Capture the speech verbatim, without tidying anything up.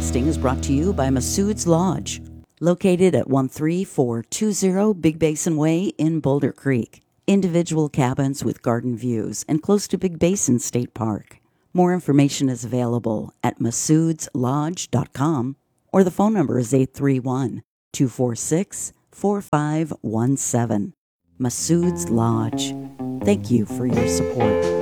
listing is brought to you by Masood's Lodge, located at one three four two zero Big Basin Way in Boulder Creek. Individual cabins with garden views and close to Big Basin State Park. More information is available at masoods lodge dot com or the phone number is eight three one, two four six, four five one seven. Masood's Lodge. Thank you for your support.